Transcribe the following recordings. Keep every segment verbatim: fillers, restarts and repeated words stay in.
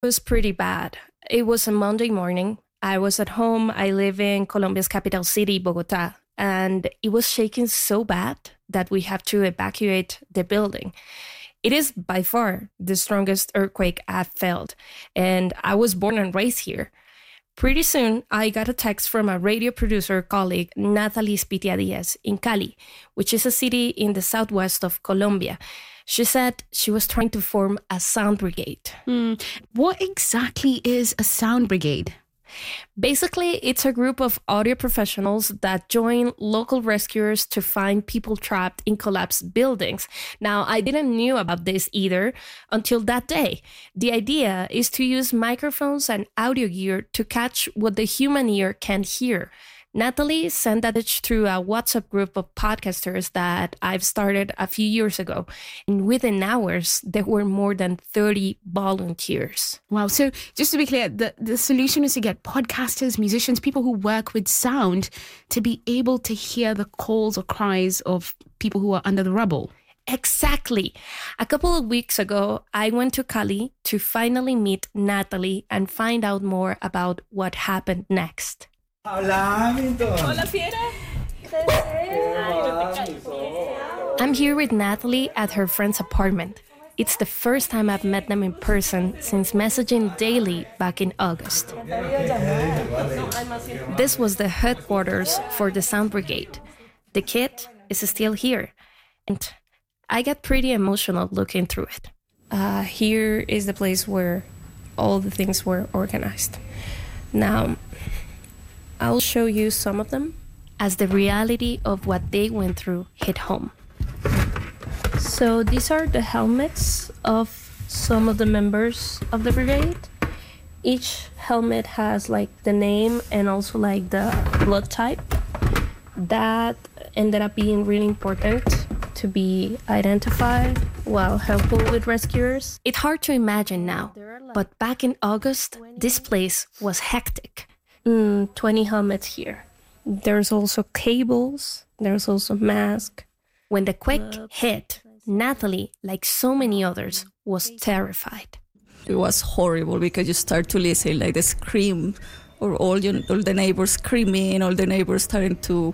It was pretty bad. It was a Monday morning. I was at home. I live in Colombia's capital city, Bogota, and it was shaking so bad that we have to evacuate the building. It is by far the strongest earthquake I've felt, and I was born and raised here. Pretty soon, I got a text from a radio producer colleague, Natalie Spitia Diaz, in Cali, which is a city in the southwest of Colombia. She said she was trying to form a sound brigade. Hmm. What exactly is a sound brigade? Basically, it's a group of audio professionals that join local rescuers to find people trapped in collapsed buildings. Now, I didn't know about this either until that day. The idea is to use microphones and audio gear to catch what the human ear can't hear. Natalie sent that through a WhatsApp group of podcasters that I've started a few years ago. And within hours, there were more than thirty volunteers. Wow. So just to be clear, the, the solution is to get podcasters, musicians, people who work with sound to be able to hear the calls or cries of people who are under the rubble. Exactly. A couple of weeks ago, I went to Cali to finally meet Natalie and find out more about what happened next. Hola, Hola, Fiera. I'm here with Natalie at her friend's apartment. It's the first time I've met them in person since messaging daily back in August. This was the headquarters for the Sound Brigade. The kit is still here, and I got pretty emotional looking through it. Uh, here is the place where all the things were organized. Now, I'll show you some of them as the reality of what they went through hit home. So these are the helmets of some of the members of the brigade. Each helmet has like the name and also like the blood type. That ended up being really important to be identified while helping with rescuers. It's hard to imagine now, but back in August, this place was hectic. Mm, twenty helmets here. There's also cables. There's also mask. When the quake hit, Natalie, like so many others, was terrified. It was horrible because you start to listen like the scream, or all you, all the neighbors screaming, all the neighbors starting to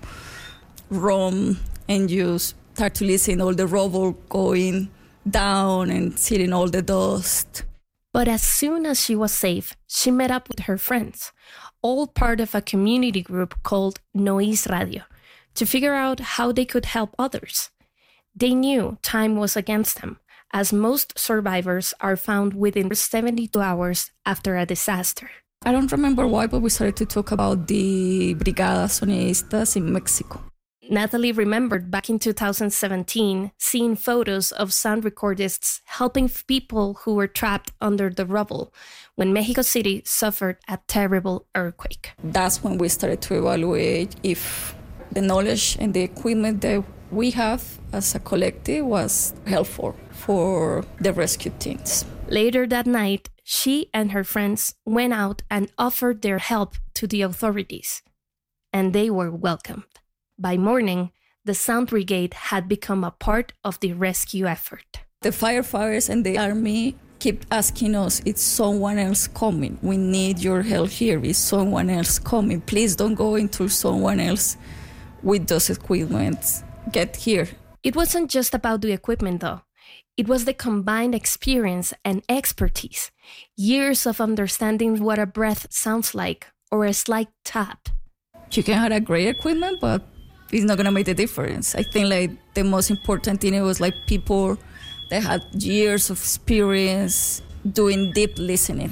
roam, and you start to listen all the rubble going down and seeing all the dust. But as soon as she was safe, she met up with her friends, all part of a community group called Noise Radio, to figure out how they could help others. They knew time was against them, as most survivors are found within seventy-two hours after a disaster. I don't remember why, but we started to talk about the Brigadas Sonidistas in Mexico. Natalie remembered back in two thousand seventeen seeing photos of sound recordists helping people who were trapped under the rubble when Mexico City suffered a terrible earthquake. That's when we started to evaluate if the knowledge and the equipment that we have as a collective was helpful for the rescue teams. Later that night, she and her friends went out and offered their help to the authorities, and they were welcomed. By morning, the Sound Brigade had become a part of the rescue effort. The firefighters and the army kept asking us, is someone else coming? We need your help here. Is someone else coming? Please don't go into someone else with those equipment. Get here. It wasn't just about the equipment, though. It was the combined experience and expertise, years of understanding what a breath sounds like or a slight tap. You can have a great equipment, but it's not going to make the difference. I think like the most important thing was like people that had years of experience doing deep listening.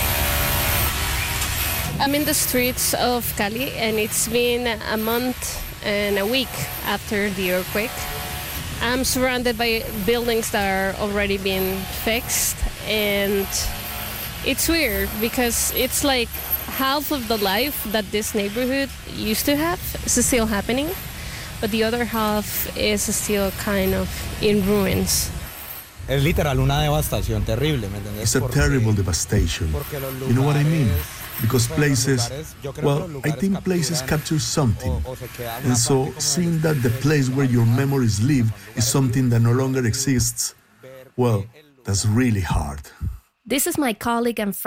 I'm in the streets of Cali, and it's been a month and a week after the earthquake. I'm surrounded by buildings that are already being fixed, and it's weird because it's like half of the life that this neighborhood used to have is still happening, but the other half is still kind of in ruins. Es literal una devastación terrible, ¿me entiendes? It's a terrible devastation. You know what I mean? Because places, well, I think places capture something. And so seeing that the place where your memories live is something that no longer exists, well, that's really hard. This is my colleague and friend